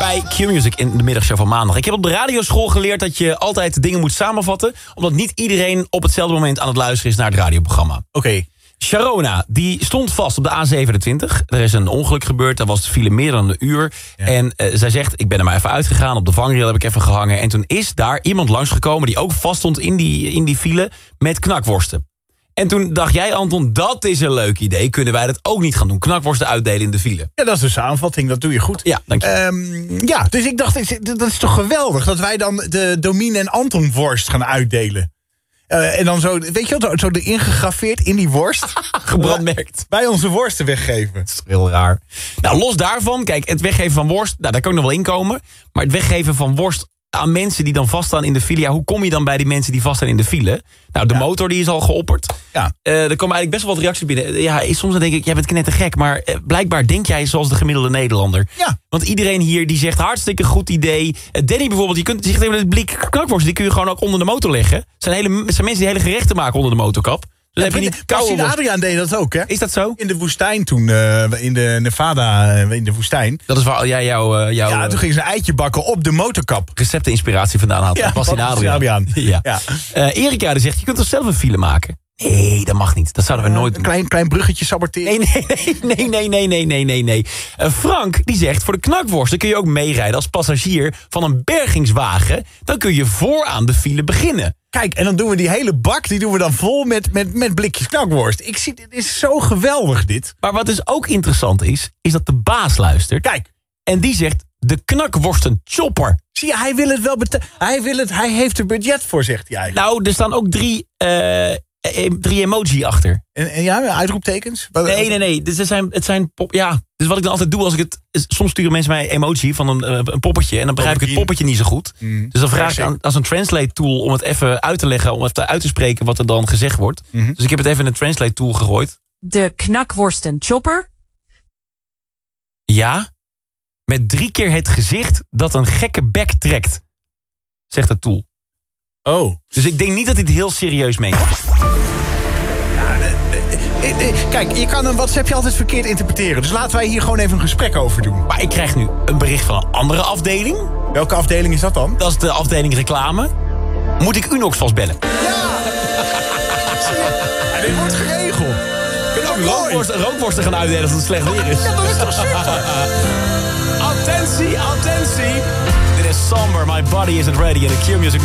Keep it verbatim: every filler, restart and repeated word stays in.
bij Q-Music in de middagshow van maandag. Ik heb op de radioschool geleerd dat je altijd dingen moet samenvatten, omdat niet iedereen op hetzelfde moment aan het luisteren is naar het radioprogramma. Oké. Okay. Sharona, die stond vast op de A zevenentwintig. Er is een ongeluk gebeurd, daar was de file meer dan een uur. Ja. En uh, zij zegt, ik ben er maar even uitgegaan, op de vangrail heb ik even gehangen. En toen is daar iemand langsgekomen die ook vast stond in die, in die file met knakworsten. En toen dacht jij, Anton, dat is een leuk idee. Kunnen wij dat ook niet gaan doen? Knakworsten uitdelen in de file. Ja, dat is de samenvatting. Dat doe je goed. Ja, dank je. Um, ja, dus ik dacht, dat is toch geweldig dat wij dan de Domien en Anton worst gaan uitdelen. Uh, en dan zo, weet je wat, zo erin gegraveerd in die worst. Gebrandmerkt. Bij onze worsten weggeven. Dat is heel raar. Nou, los daarvan, kijk, het weggeven van worst, nou, daar kan ik nog wel in komen. Maar het weggeven van worst aan mensen die dan vaststaan in de file. Ja, hoe kom je dan bij die mensen die vaststaan in de file? Nou, de ja. motor die is al geopperd. Ja. Uh, er komen eigenlijk best wel wat reacties binnen. Ja, soms dan denk ik, jij bent knettergek. Maar uh, blijkbaar denk jij zoals de gemiddelde Nederlander. Ja. Want iedereen hier die zegt, hartstikke goed idee. Uh, Danny bijvoorbeeld, je kunt zich even het blik knakworst, die kun je gewoon ook onder de motor leggen. Het zijn, hele, het zijn mensen die hele gerechten maken onder de motorkap. Dus ja, heb je niet koude Adriaan deed dat ook, hè? Is dat zo? In de woestijn toen, uh, in de Nevada, uh, in de woestijn. Dat is waar jij jouw... Uh, jou, ja, toen ging ze een eitje bakken op de motorkap. Recepteninspiratie vandaan had. Ja, Bastien Adriaan. Adriaan. Ja. Ja. Uh, Erika die zegt, je kunt toch zelf een file maken? Nee, dat mag niet. Dat zouden we uh, nooit doen. Een klein, klein bruggetje saboteren. Nee, nee, nee, nee, nee, nee, nee, nee, nee. Uh, Frank, die zegt, voor de knakworsten kun je ook meerijden als passagier van een bergingswagen. Dan kun je vooraan de file beginnen. Kijk, en dan doen we die hele bak, die doen we dan vol met, met, met blikjes knakworst. Ik zie, dit is zo geweldig, dit. Maar wat dus ook interessant is, is dat de baas luistert. Kijk. En die zegt, de knakworsten chopper. Zie je, hij wil het wel betalen. Hij wil het, hij heeft er budget voor, zegt hij. Nou, er staan ook drie... Uh, drie emoji achter. En, en ja, uitroeptekens? Nee, nee, nee. Dus het zijn, het zijn pop, ja. Dus wat ik dan altijd doe als ik het... Soms sturen mensen mij emoji van een, een poppetje. En dan begrijp ik het poppetje niet zo goed. Mm. Dus dan vraag ik aan, als een translate tool om het even uit te leggen. Om even uit te spreken wat er dan gezegd wordt. Mm-hmm. Dus ik heb het even in een translate tool gegooid. De knakworsten chopper. Ja. Met drie keer het gezicht dat een gekke bek trekt. Zegt het tool. Oh. Dus ik denk niet dat hij het heel serieus meent. Ja, de, de, de, kijk, je kan een WhatsAppje altijd verkeerd interpreteren. Dus laten wij hier gewoon even een gesprek over doen. Maar ik krijg nu een bericht van een andere afdeling. Welke afdeling is dat dan? Dat is de afdeling reclame. Moet ik Unox vastbellen? Ja! Ja, dit wordt geregeld. Kunnen ook rookworsten, rookworsten gaan uitdelen als het slecht weer is. Ja, dat is toch super? Attentie, attentie. Dit is Somber, My Body Isn't Ready in de Q-Music